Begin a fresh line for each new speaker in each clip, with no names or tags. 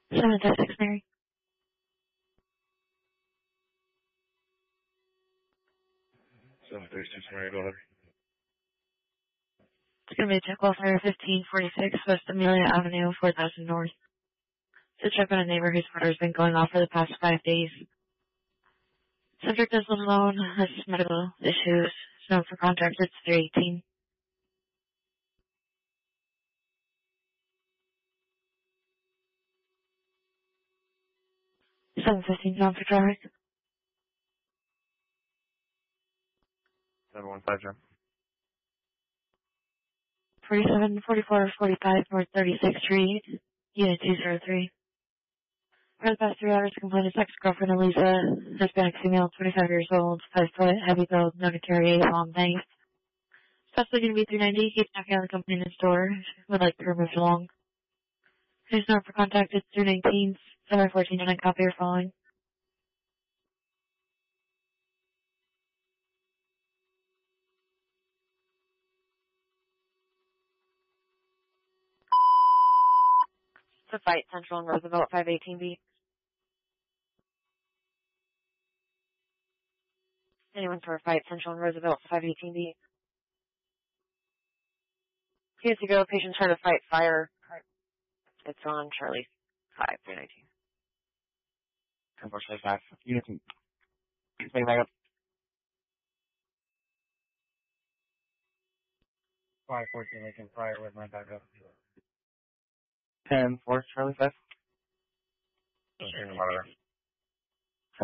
7-6 Mary.
So 36 Mary, go ahead.
It's going to be check welfare 1546 West Amelia Avenue, 4000 North. To check on a neighbor whose water has been going off for the past 5 days. Subject is alone, has medical issues. It's known for contact. It's 318. 715 known for traffic.
715, John.
47, 44, 45 North 36th Street, Unit 203. For the past 3 hours, the complainant's ex-girlfriend Elisa, Hispanic female, 25 years old, 5 foot, heavy build, no deteriorate, long length. Especially going to be 390. Keep knocking on the complainant's door. Would like to remove along. Who's known for contact? It's 319, 714, and I copy your following. To fight Central and Roosevelt 518B. Anyone for a fight Central and Roosevelt 518B. Years ago, patient tried to fight fire. It's on Charlie 5, 319.
10-4-5. You can make that up. 514 Lincoln Prior with my backup. 10-4 Charlie 5. Okay, no matter. 10-4.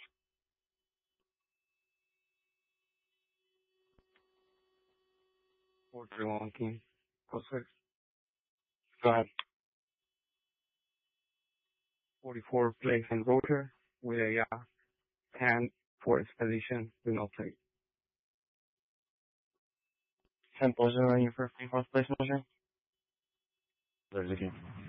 431 King. Code 6. Go ahead. 44 place and rotor with a hand for expedition with no plate. 10-4 your first and fourth place measure. There's again.